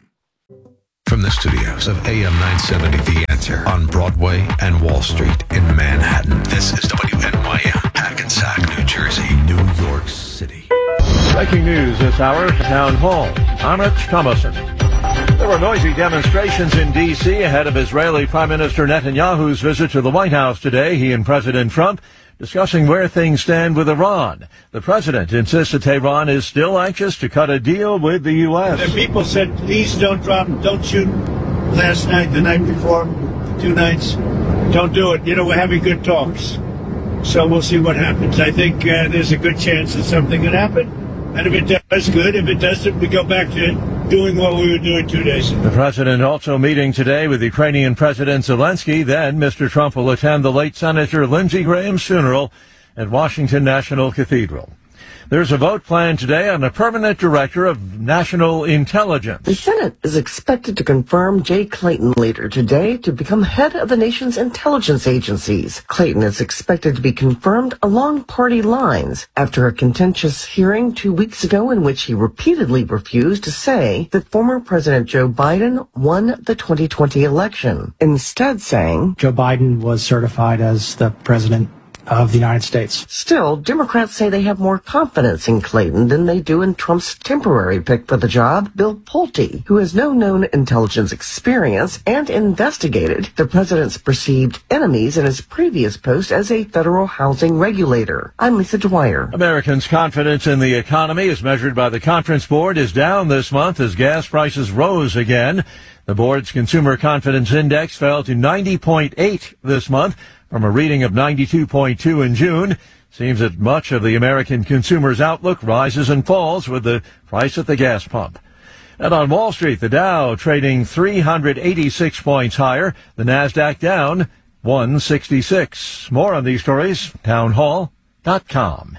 From the studios of A M nine seventy The Answer on Broadway and Wall Street in Manhattan, this is W N Y M, Hackensack, New Jersey, New York City. Breaking news this hour, Town Hall. I'm Rich Thomason. There were noisy demonstrations in D C ahead of Israeli Prime Minister Netanyahu's visit to the White House today. He and President Trump discussing where things stand with Iran. The president insists that Tehran is still anxious to cut a deal with the U S. The people said, please don't drop, don't shoot last night, the night before, two nights. Don't do it. You know, we're having good talks. So we'll see what happens. I think uh, there's a good chance that something could happen. And if it does, good. If it doesn't, we go back to doing what we were doing two days ago. The president also meeting today with Ukrainian President Zelensky. Then Mister Trump will attend the late Senator Lindsey Graham's funeral at Washington National Cathedral. There's a vote planned today on a permanent director of national intelligence. The Senate is expected to confirm Jay Clayton later today to become head of the nation's intelligence agencies. Clayton is expected to be confirmed along party lines after a contentious hearing two weeks ago in which he repeatedly refused to say that former President Joe Biden won the twenty twenty election, instead saying Joe Biden was certified as the president of the United States. Still, Democrats say they have more confidence in Clayton than they do in Trump's temporary pick for the job, Bill Pulte, who has no known intelligence experience and investigated the president's perceived enemies in his previous post as a federal housing regulator. I'm Lisa Dwyer. Americans' confidence in the economy, as measured by the Conference Board, is down this month as gas prices rose again. The board's Consumer Confidence Index fell to ninety point eight this month, from a reading of ninety-two point two in June. Seems that much of the American consumer's outlook rises and falls with the price at the gas pump. And on Wall Street, the Dow trading three hundred eighty-six points higher, the NASDAQ down one sixty-six. More on these stories, town hall dot com.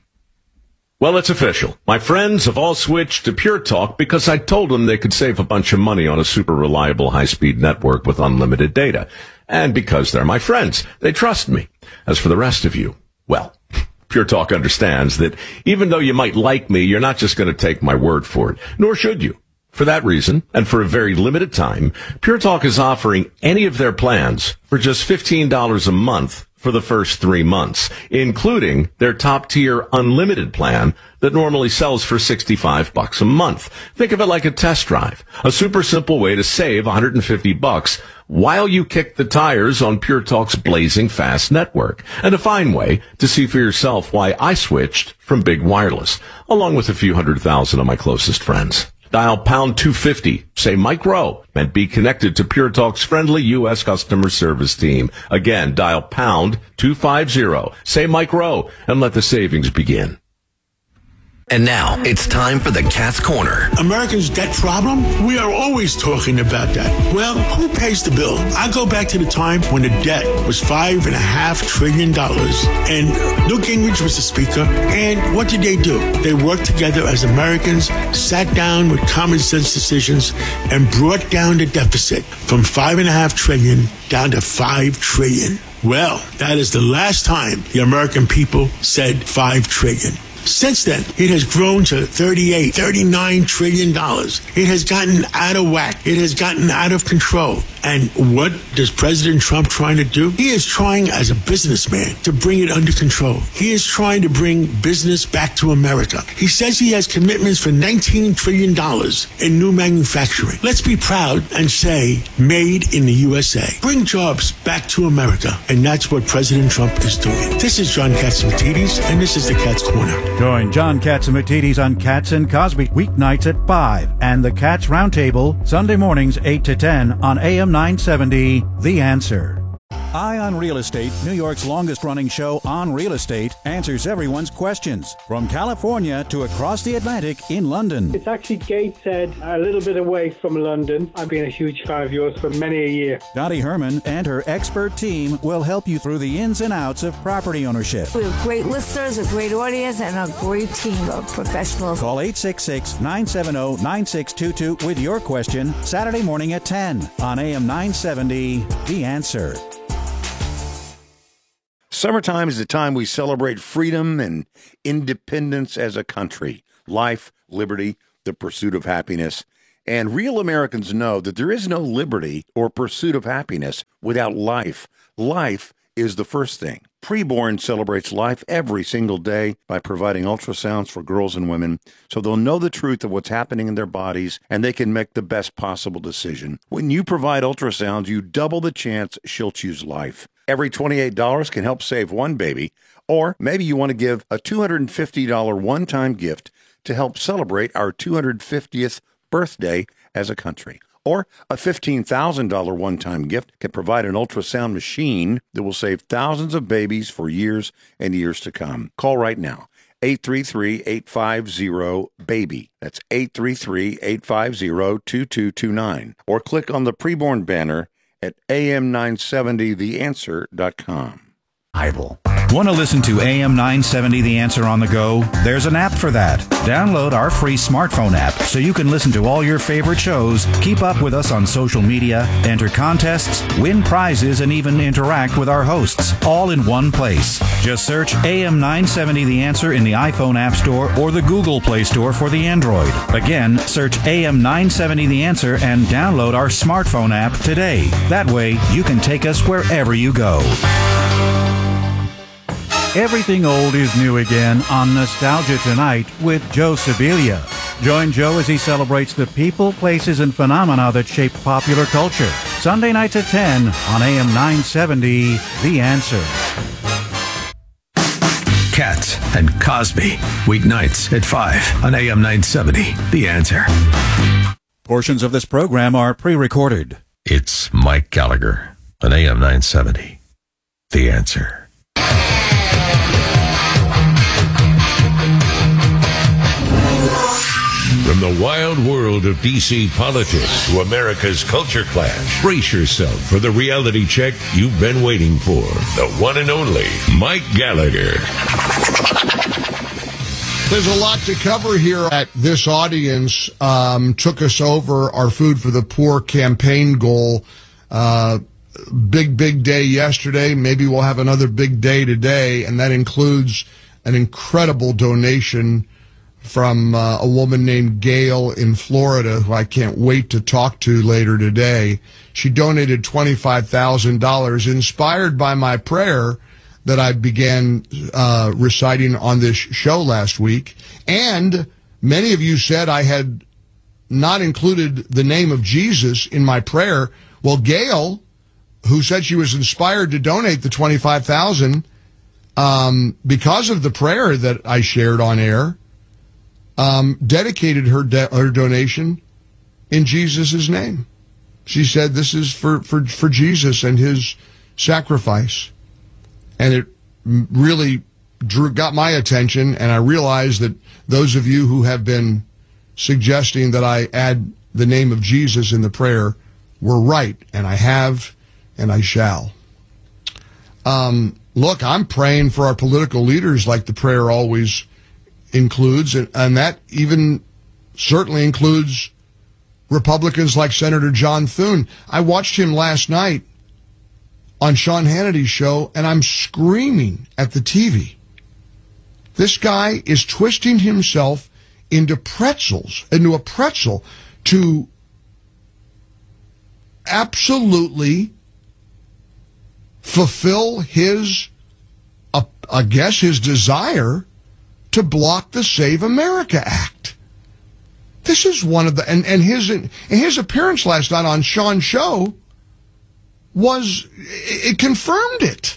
Well, it's official. My friends have all switched to Pure Talk because I told them they could save a bunch of money on a super reliable high-speed network with unlimited data. And because they're my friends, they trust me. As for the rest of you, well, Pure Talk understands that even though you might like me, you're not just going to take my word for it, nor should you. For that reason, and for a very limited time, Pure Talk is offering any of their plans for just fifteen dollars a month for the first three months, including their top-tier unlimited plan that normally sells for sixty-five bucks a month. Think of it like a test drive, a super simple way to save one hundred fifty bucks while you kick the tires on Pure Talk's blazing fast network, and a fine way to see for yourself why I switched from big wireless, along with a few hundred thousand of my closest friends. Dial pound two fifty, say Mike Rowe, and be connected to Pure Talk's friendly U S customer service team. Again, dial pound two fifty, say Mike Rowe, and let the savings begin. And now it's time for the Cat's Corner. America's debt problem? We are always talking about that. Well, who pays the bill? I go back to the time when the debt was five and a half trillion dollars, and Newt Gingrich was the speaker. And what did they do? They worked together as Americans, sat down with common sense decisions, and brought down the deficit from five and a half trillion down to five trillion. Well, that is the last time the American people said five trillion. Since then, it has grown to thirty-eight, thirty-nine trillion dollars. It has gotten out of whack. It has gotten out of control. And what does President Trump trying to do? He is trying as a businessman to bring it under control. He is trying to bring business back to America. He says he has commitments for nineteen trillion dollars in new manufacturing. Let's be proud and say, made in the U S A. Bring jobs back to America. And that's what President Trump is doing. This is John Catsimatidis, and this is the Cats Corner. Join John Catsimatidis on Cats and Cosby weeknights at five and the Cats Roundtable Sunday mornings eight to ten on A M nine seventy, The Answer. Eye on Real Estate, New York's longest-running show on real estate, answers everyone's questions, from California to across the Atlantic in London. It's actually Gateshead, a little bit away from London. I've been a huge fan of yours for many a year. Dottie Herman and her expert team will help you through the ins and outs of property ownership. We have great listeners, a great audience, and a great team of professionals. Call eight six six, nine seven zero, nine six two two with your question Saturday morning at ten on A M nine seventy, The Answer. Summertime is the time we celebrate freedom and independence as a country, life, liberty, the pursuit of happiness. And real Americans know that there is no liberty or pursuit of happiness without life. Life is the first thing. Preborn celebrates life every single day by providing ultrasounds for girls and women so they'll know the truth of what's happening in their bodies and they can make the best possible decision. When you provide ultrasounds, you double the chance she'll choose life. Every twenty-eight dollars can help save one baby, or maybe you want to give a two hundred fifty dollars one-time gift to help celebrate our two hundred fiftieth birthday as a country. Or a fifteen thousand dollars one-time gift can provide an ultrasound machine that will save thousands of babies for years and years to come. Call right now, eight three three, eight five zero, BABY. That's eight three three, eight five zero, two two two nine. Or click on the preborn banner at A M nine seventy the answer dot com. Bible. Want to listen to A M nine seventy The Answer on the go? There's an app for that. Download our free smartphone app so you can listen to all your favorite shows, keep up with us on social media, enter contests, win prizes, and even interact with our hosts, all in one place. Just search A M nine seventy The Answer in the iPhone App Store or the Google Play Store for the Android. Again, search A M nine seventy The Answer and download our smartphone app today. That way, you can take us wherever you go. Everything old is new again on Nostalgia Tonight with Joe Sibilia. Join Joe as he celebrates the people, places, and phenomena that shape popular culture. Sunday nights at ten on A M nine seventy, The Answer. Cats and Cosby, weeknights at five on A M nine seventy, The Answer. Portions of this program are pre-recorded. It's Mike Gallagher on A M nine seventy, The Answer. From the wild world of D C politics to America's culture clash, brace yourself for the reality check you've been waiting for. The one and only Mike Gallagher. There's a lot to cover here. At this audience um, took us over our Food for the Poor campaign goal. Uh, big, big day yesterday. Maybe we'll have another big day today, and that includes an incredible donation from uh, a woman named Gail in Florida, who I can't wait to talk to later today. She donated twenty-five thousand dollars, inspired by my prayer that I began uh, reciting on this show last week. And many of you said I had not included the name of Jesus in my prayer. Well, Gail, who said she was inspired to donate the twenty-five thousand dollars um, because of the prayer that I shared on air, Um, dedicated her de- her donation in Jesus' name. She said this is for, for, for Jesus and his sacrifice. And it really drew, got my attention, and I realized that those of you who have been suggesting that I add the name of Jesus in the prayer were right, and I have, and I shall. Um, look, I'm praying for our political leaders like the prayer always includes, and, and that even certainly includes Republicans like Senator John Thune. I watched him last night on Sean Hannity's show, and I'm screaming at the T V. This guy is twisting himself into pretzels, into a pretzel, to absolutely fulfill his, uh, I guess, his desire to block the Save America Act. This is one of the, and, and his, and his appearance last night on Sean's show was, it confirmed it.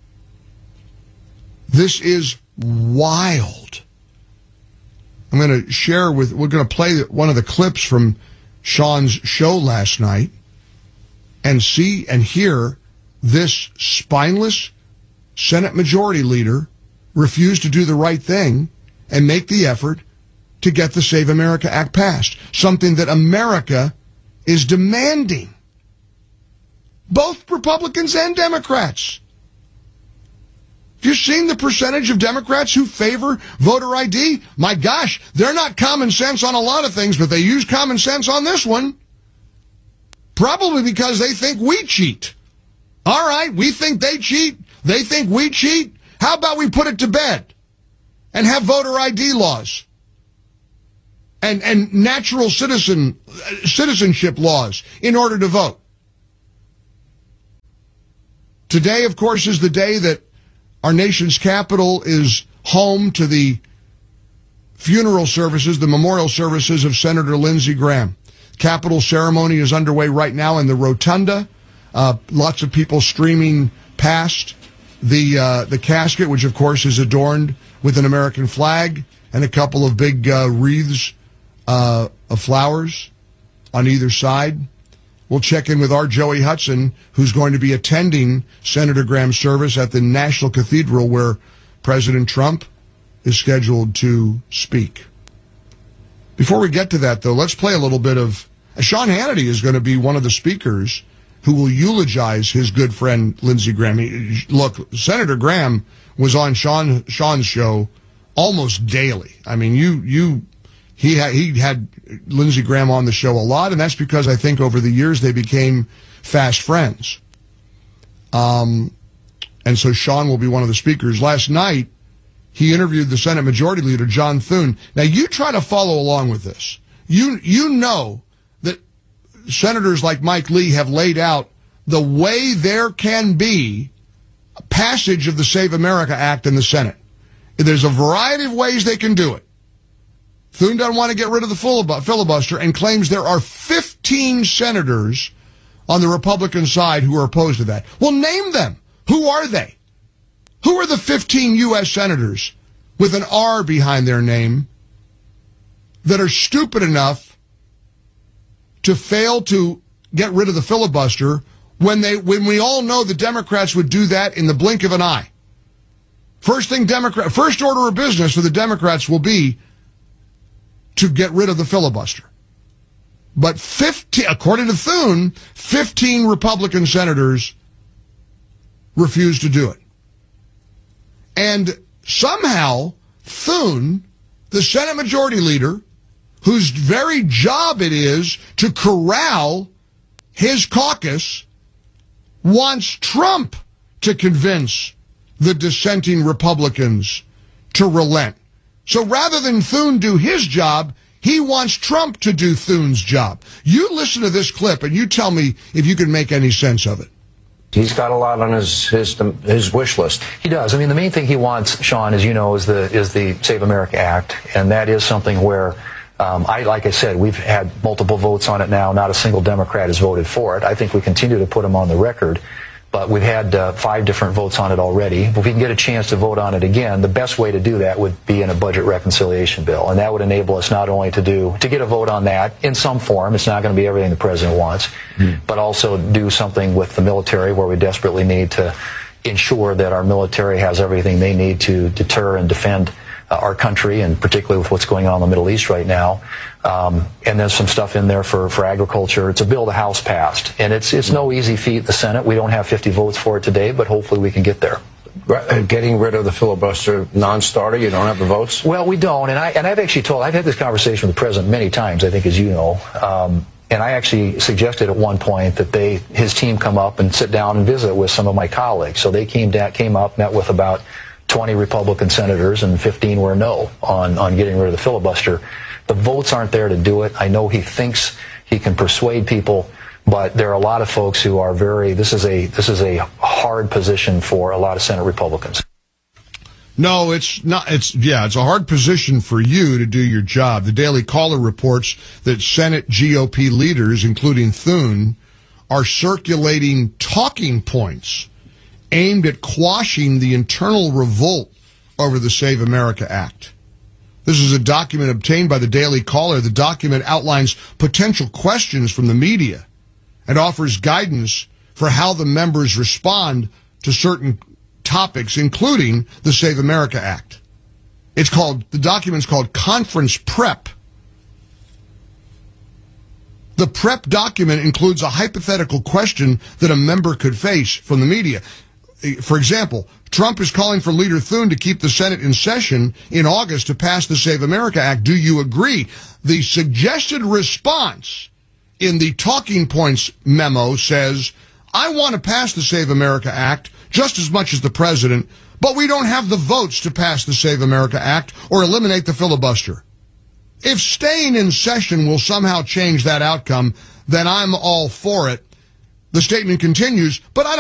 This is wild. I'm going to share with, we're going to play one of the clips from Sean's show last night and see and hear this spineless Senate Majority Leader refuse to do the right thing and make the effort to get the Save America Act passed, something that America is demanding. Both Republicans and Democrats. Have you seen the percentage of Democrats who favor voter I D? My gosh, they're not common sense on a lot of things, but they use common sense on this one. Probably because they think we cheat. All right, we think they cheat. They think we cheat. How about we put it to bed and have voter I D laws and, and natural citizen citizenship laws in order to vote? Today, of course, is the day that our nation's capital is home to the funeral services, the memorial services of Senator Lindsey Graham. Capitol ceremony is underway right now in the rotunda. Uh, lots of people streaming past the uh, the casket, which of course is adorned with an American flag and a couple of big uh, wreaths uh, of flowers on either side. We'll check in with our Joey Hudson, who's going to be attending Senator Graham's service at the National Cathedral where President Trump is scheduled to speak. Before we get to that, though, let's play a little bit of... Sean Hannity is going to be one of the speakers who will eulogize his good friend Lindsey Graham. He, look, Senator Graham was on Sean Sean's show almost daily. I mean, you you he had he had Lindsey Graham on the show a lot, and that's because I think over the years they became fast friends. Um, and so Sean will be one of the speakers. Last night, he interviewed the Senate Majority Leader, John Thune. Now, you try to follow along with this. You you know that senators like Mike Lee have laid out the way there can be a passage of the Save America Act in the Senate. There's a variety of ways they can do it. Thune doesn't want to get rid of the filibuster and claims there are fifteen senators on the Republican side who are opposed to that. Well, name them. Who are they? Who are the fifteen U S senators with an R behind their name that are stupid enough to fail to get rid of the filibuster when they when we all know the Democrats would do that in the blink of an eye? First thing Democrat first order of business for the Democrats will be to get rid of the filibuster. But fifteen, according to Thune, fifteen Republican senators refused to do it. And somehow Thune, the Senate Majority Leader, whose very job it is to corral his caucus, wants Trump to convince the dissenting Republicans to relent. So rather than Thune do his job, he wants Trump to do Thune's job. You listen to this clip and you tell me if you can make any sense of it. He's got a lot on his his his wish list. He does. I mean, the main thing he wants, Sean, as you know, is the is the Save America Act, and that is something where, um, I like I said, we've had multiple votes on it now. Not a single Democrat has voted for it. I think we continue to put him on the record, but we've had uh, five different votes on it already. If we can get a chance to vote on it again, the best way to do that would be in a budget reconciliation bill, and that would enable us not only to do to get a vote on that in some form. It's not going to be everything the president wants, mm. but also do something with the military where we desperately need to ensure that our military has everything they need to deter and defend uh, our country, and particularly with what's going on in the Middle East right now. Um, and there's some stuff in there for, for agriculture. It's a bill the House passed, and it's it's no easy feat. The Senate, we don't have fifty votes for it today, but hopefully we can get there. Getting rid of the filibuster, non-starter, you don't have the votes? Well, we don't, and I and I've actually told I've had this conversation with the president many times, I think, as you know. Um, and I actually suggested at one point that they his team come up and sit down and visit with some of my colleagues. So they came down, came up, met with about twenty Republican senators, and fifteen were no on on getting rid of the filibuster. The votes aren't there to do it. I know he thinks he can persuade people But there are a lot of folks who are very, this is a this is a hard position for a lot of Senate Republicans. No, it's not. It's yeah, it's a hard position for you to do your job. The Daily Caller reports that Senate G O P leaders, including Thune, are circulating talking points aimed at quashing the internal revolt over the Save America Act. This is a document obtained by the Daily Caller. The document outlines potential questions from the media and offers guidance for how the members respond to certain topics, including the Save America Act. It's called, the document's called Conference Prep. The prep document includes a hypothetical question that a member could face from the media. For example, Trump is calling for Leader Thune to keep the Senate in session in August to pass the Save America Act. Do you agree? The suggested response in the talking points memo says, I want to pass the Save America Act just as much as the president, but we don't have the votes to pass the Save America Act or eliminate the filibuster. If staying in session will somehow change that outcome, then I'm all for it. The statement continues, but I don't